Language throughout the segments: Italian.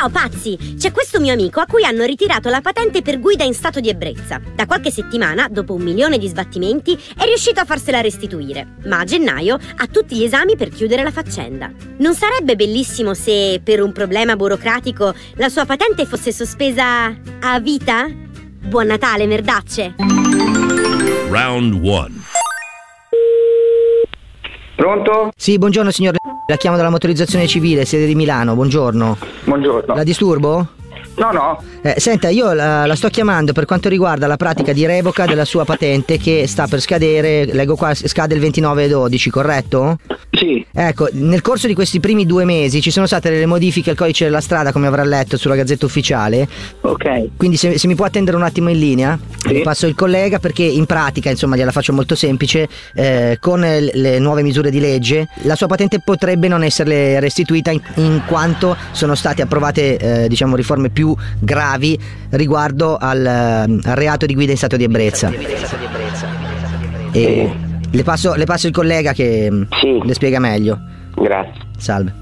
Ciao pazzi, c'è questo mio amico a cui hanno ritirato la patente per guida in stato di ebbrezza. Da qualche settimana, dopo 1 milione di sbattimenti, è riuscito a farsela restituire, ma a gennaio ha tutti gli esami per chiudere la faccenda. Non sarebbe bellissimo se, per un problema burocratico, la sua patente fosse sospesa a vita? Buon Natale, merdacce! Round 1. Pronto? Sì, buongiorno signor. La chiamo dalla motorizzazione civile, sede di Milano, buongiorno. Buongiorno. La disturbo? No. Senta, io la sto chiamando per quanto riguarda la pratica di revoca della sua patente che sta per scadere, leggo qua, scade il 29/12, corretto? Sì. Ecco, nel corso di questi primi 2 mesi ci sono state delle modifiche al codice della strada, come avrà letto sulla Gazzetta Ufficiale. Ok. Quindi se mi può attendere un attimo in linea, sì. Passo il collega perché in pratica, insomma, gliela faccio molto semplice, con le nuove misure di legge la sua patente potrebbe non esserle restituita in quanto sono state approvate riforme più gravi riguardo al reato di guida in stato di ebbrezza. E le passo il collega che sì. le spiega meglio. Grazie. Salve.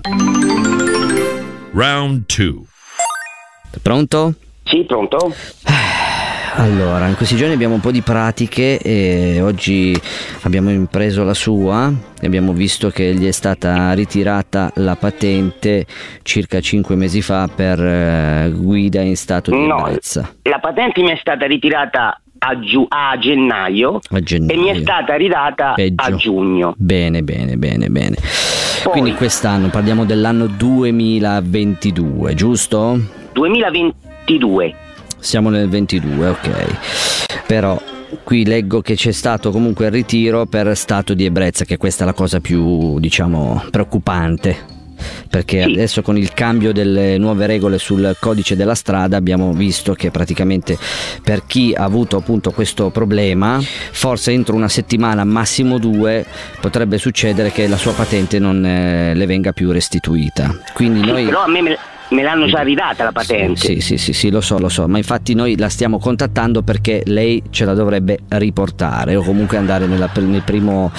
Round 2. Pronto? Sì, pronto? Allora, in questi giorni abbiamo un po' di pratiche e oggi abbiamo impreso la sua e abbiamo visto che gli è stata ritirata la patente circa 5 mesi fa per guida in stato di ebbrezza. La patente mi è stata ritirata a gennaio e mi è stata ridata a giugno. Bene. Poi, quindi quest'anno parliamo dell'anno 2022, giusto? 2022. Siamo nel 22, ok. Però qui leggo che c'è stato comunque il ritiro per stato di ebbrezza, che questa è la cosa più, preoccupante. Perché sì. Adesso con il cambio delle nuove regole sul codice della strada abbiamo visto che praticamente per chi ha avuto appunto questo problema, forse entro 1 settimana, massimo 2, potrebbe succedere che la sua patente non le venga più restituita. Quindi noi... Però a me l'hanno già ridata la patente. Sì, lo so, ma infatti noi la stiamo contattando perché lei ce la dovrebbe riportare o comunque andare nel primo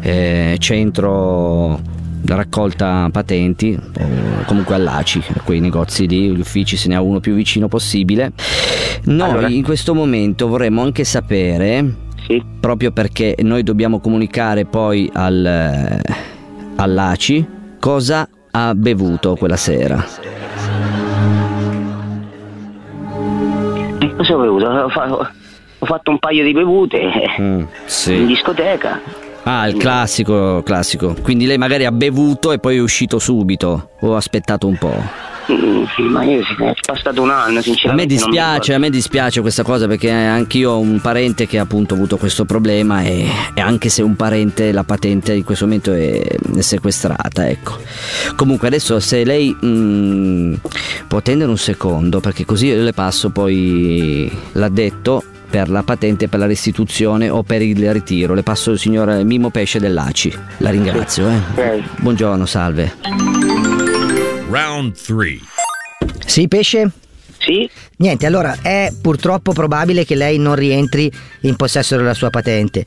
centro da raccolta patenti o comunque all'ACI, quei negozi lì, gli uffici, se ne ha uno più vicino possibile. Noi in questo momento vorremmo anche sapere, sì. Proprio perché noi dobbiamo comunicare poi all'ACI cosa ha bevuto quella sera. Cosa ho bevuto? Ho fatto un paio di bevute sì. in discoteca. Ah, il classico. Quindi lei magari ha bevuto e poi è uscito subito o ha aspettato un po'? Ma io è passato un anno, sinceramente. A me dispiace questa cosa perché anch'io ho un parente che ha appunto avuto questo problema e anche se un parente la patente in questo momento è sequestrata, ecco. Comunque adesso se lei può attendere un secondo perché così io le passo poi l'addetto per la patente, per la restituzione o per il ritiro. Le passo il signor Mimo Pesce dell'ACI. La ringrazio. Okay. Buongiorno, salve. Round 3. Sì, Pesce? Sì. Niente, allora è purtroppo probabile che lei non rientri in possesso della sua patente.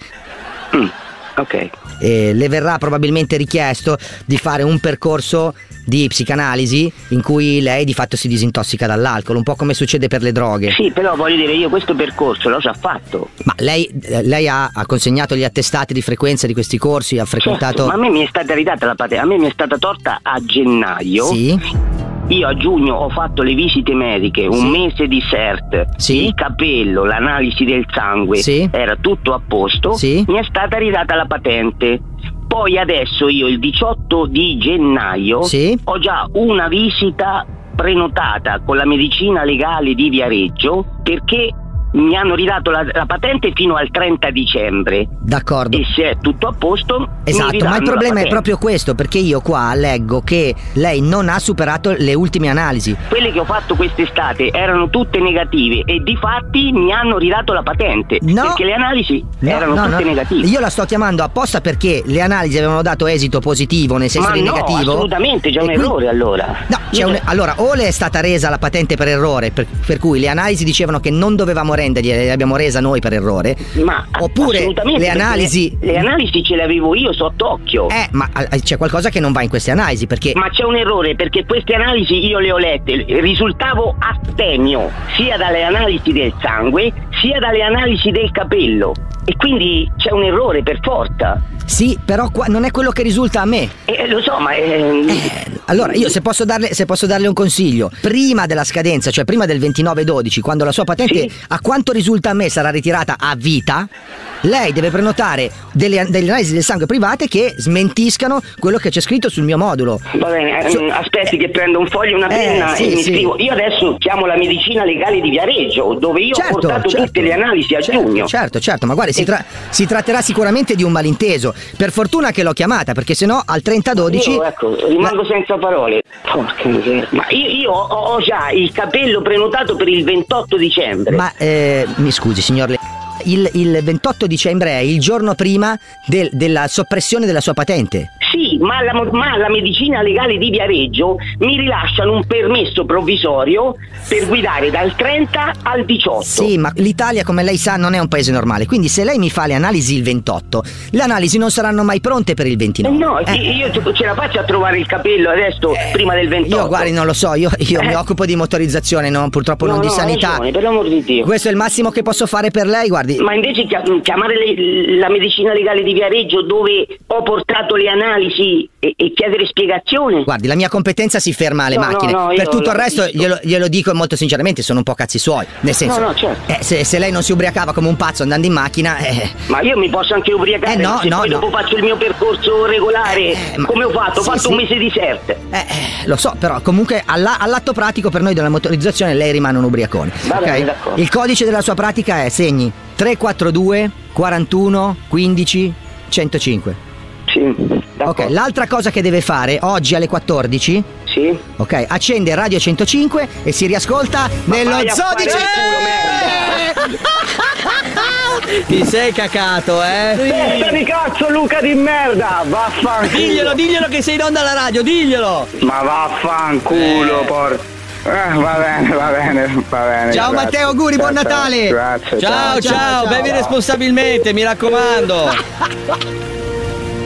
Ok. Le verrà probabilmente richiesto di fare un percorso di psicanalisi in cui lei di fatto si disintossica dall'alcol, un po' come succede per le droghe. Sì, però voglio dire, io questo percorso l'ho già fatto. Ma lei ha consegnato gli attestati di frequenza di questi corsi, ha frequentato... Certo, ma a me mi è stata ridata la patente, a me mi è stata torta a gennaio. Sì. Io a giugno ho fatto le visite mediche, un mese di CERT, sì. il capello, l'analisi del sangue, sì. Era tutto a posto, sì. Mi è stata ridata la patente. Poi adesso io il 18 di gennaio sì. Ho già una visita prenotata con la medicina legale di Viareggio perché mi hanno ridato la patente fino al 30 dicembre. D'accordo. E se è tutto a posto, esatto, ma il problema è proprio questo, perché io qua leggo che lei non ha superato le ultime analisi. Quelle che ho fatto quest'estate erano tutte negative e difatti mi hanno ridato la patente. No. Perché le analisi erano tutte negative. Io la sto chiamando apposta perché le analisi avevano dato esito positivo, nel senso di negativo. Assolutamente, c'è un errore allora. No, allora o le è stata resa la patente per errore, per cui le analisi dicevano che non dovevamo prende, le abbiamo resa noi per errore. Ma oppure assolutamente, le analisi. Le analisi ce le avevo io sott'occhio. Ma c'è qualcosa che non va in queste analisi, perché. Ma c'è un errore, perché queste analisi io le ho lette, risultavo astemio, sia dalle analisi del sangue, sia dalle analisi del capello. E quindi c'è un errore per forza. Sì, però qua non è quello che risulta a me. Lo so, ma allora io se posso darle un consiglio, prima della scadenza, cioè prima del 29/12, quando la sua patente, a quanto risulta a me, sarà ritirata a vita, lei deve prenotare delle analisi del sangue private che smentiscano quello che c'è scritto sul mio modulo. Va bene, aspetti che prendo un foglio e una penna e mi scrivo. Io adesso chiamo la medicina legale di Viareggio, dove io ho portato tutte le analisi a giugno. Certo, ma guardi, si tratterà sicuramente di un malinteso. Per fortuna che l'ho chiamata, perché sennò al 30/12 io, rimango senza parole. Porca miseria. Ma io ho già il capello prenotato per il 28 dicembre. Ma mi scusi, signor il 28 dicembre è il giorno prima della soppressione della sua patente. Sì, ma la medicina legale di Viareggio mi rilasciano un permesso provvisorio per guidare dal 30 al 18. Sì, ma l'Italia, come lei sa, non è un paese normale, quindi se lei mi fa le analisi il 28, le analisi non saranno mai pronte per il 29. No, io ce la faccio a trovare il capello adesso prima del 28. Io guardi, non lo so, io mi occupo di motorizzazione, purtroppo non di sanità. Ragione, per l'amor di Dio. Questo è il massimo che posso fare per lei, guardi. Ma invece chiamare la medicina legale di Viareggio, dove ho portato le analisi e chiedere spiegazione. Guardi, la mia competenza si ferma alle macchine. Per tutto il resto glielo dico molto sinceramente, sono un po' cazzi suoi. Nel senso, certo. Se lei non si ubriacava come un pazzo andando in macchina. Ma io mi posso anche ubriacare. Dopo faccio il mio percorso regolare. Come ho fatto? Ho fatto un mese di CERT. Lo so, però comunque all'atto pratico per noi della motorizzazione lei rimane un ubriacone. Va bene, okay? d'accordo. Il codice della sua pratica è segni 342 41 15 105. Sì, ok, l'altra cosa che deve fare oggi alle 14. Sì. Ok, accende Radio 105 e si riascolta nello Zoo di Ti sei cacato, Testa di cazzo, Luca di merda! Vaffanculo! Diglielo che sei in onda alla radio, diglielo! Ma vaffanculo, porca! Va bene. Ciao grazie. Matteo, auguri, buon Natale! Grazie. Ciao, bevi responsabilmente, mi raccomando!